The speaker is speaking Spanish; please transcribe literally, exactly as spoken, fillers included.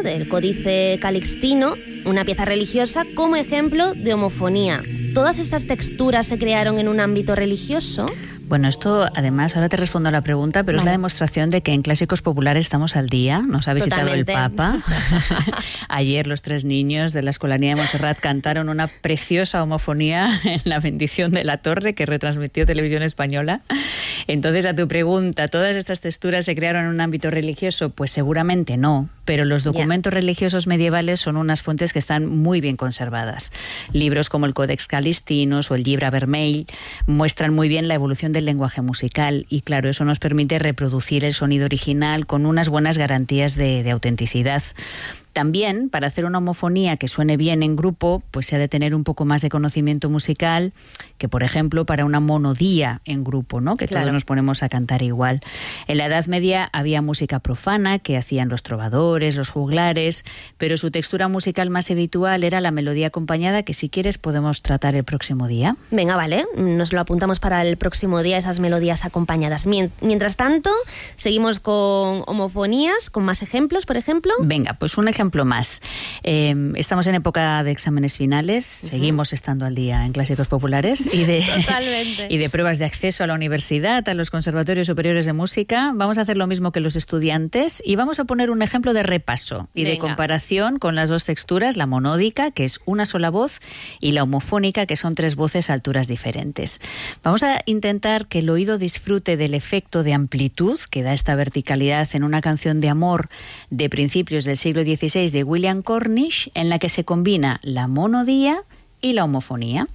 del Códice Calixtino, una pieza religiosa como ejemplo de homofonía. ¿Todas estas texturas se crearon en un ámbito religioso? Bueno, esto además, ahora te respondo a la pregunta, pero vale. Es la demostración de que en clásicos populares estamos al día. Nos ha visitado Totalmente. El Papa. Ayer los tres niños de la Escolanía de Montserrat cantaron una preciosa homofonía en la bendición de la torre que retransmitió Televisión Española. Entonces, a tu pregunta, ¿todas estas texturas se crearon en un ámbito religioso? Pues seguramente no, pero los documentos yeah. religiosos medievales son unas fuentes que están muy bien conservadas. Libros como el Codex Calixtinus o el Llibre Vermell muestran muy bien la evolución del lenguaje musical y claro, eso nos permite reproducir el sonido original con unas buenas garantías de, de autenticidad. También, para hacer una homofonía que suene bien en grupo, pues se ha de tener un poco más de conocimiento musical que, por ejemplo, para una monodía en grupo, ¿no? Que claro. todos nos ponemos a cantar igual. En la Edad Media había música profana que hacían los trovadores, los juglares, pero su textura musical más habitual era la melodía acompañada, que si quieres podemos tratar el próximo día. Venga, vale, nos lo apuntamos para el próximo día, esas melodías acompañadas. Mientras tanto, seguimos con homofonías, con más ejemplos, por ejemplo. Venga, pues un ejemplo más. Eh, estamos en época de exámenes finales, uh-huh. seguimos estando al día en clásicos populares y de, y de pruebas de acceso a la universidad, a los conservatorios superiores de música. Vamos a hacer lo mismo que los estudiantes y vamos a poner un ejemplo de repaso y Venga. de comparación con las dos texturas, la monódica, que es una sola voz, y la homofónica, que son tres voces a alturas diferentes. Vamos a intentar que el oído disfrute del efecto de amplitud que da esta verticalidad en una canción de amor de principios del siglo dieciséis de William Cornish, en la que se combina la monodía y la homofonía.